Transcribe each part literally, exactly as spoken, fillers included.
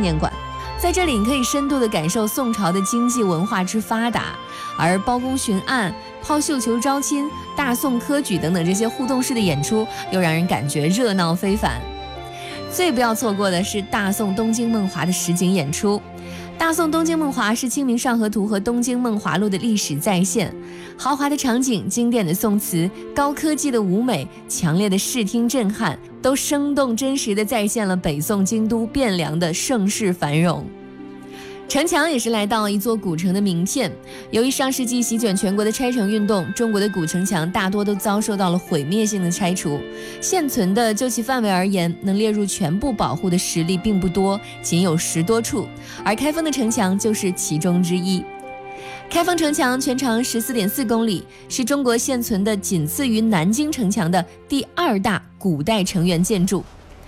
念馆。在这里，你可以深度地感受宋朝的经济文化之发达，而包公巡案、抛绣球招亲、大宋科举等等这些互动式的演出，又让人感觉热闹非凡。最不要错过的是大宋东京梦华的实景演出。大宋东京梦华是《清明上河图》和《东京梦华录》的历史再现，豪华的场景、经典的宋词、高科技的舞美、强烈的视听震撼，都生动真实地再现了北宋京都汴梁的盛世繁荣。城墙也是来到一座古城的名片。由于上世纪席卷全国的拆城运动，中国的古城墙大多都遭受到了毁灭性的拆除。现存的就其范围而言，能列入全部保护的实力并不多，仅有十多处，而开封的城墙就是其中之一。开封城墙全长 十四点四公里，是中国现存的仅次于南京城墙的第二大古代城垣建筑。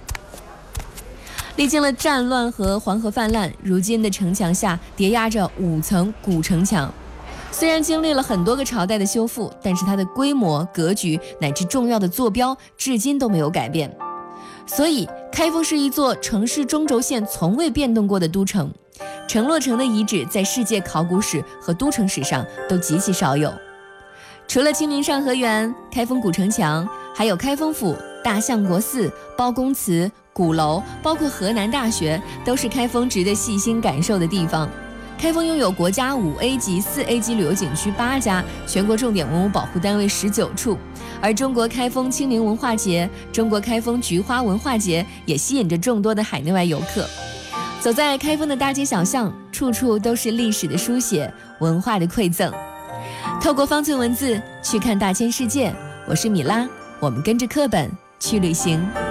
历经了战乱和黄河泛滥，如今的城墙下叠压着五层古城墙。虽然经历了很多个朝代的修复，但是它的规模、格局乃至重要的坐标至今都没有改变。所以开封是一座城市中轴线从未变动过的都城。城落城的遗址在世界考古史和都城史上都极其少有。除了清明上河园、开封古城墙，还有开封府、大相国寺、包公祠、鼓楼，包括河南大学，都是开封值得细心感受的地方。开封拥有国家五 A 级、四 A 级旅游景区八家，全国重点文物保护单位十九处，而中国开封清明文化节、中国开封菊花文化节也吸引着众多的海内外游客。走在开封的大街小巷，处处都是历史的书写、文化的馈赠。透过方寸文字去看大千世界，我是米拉，我们跟着课本去旅行。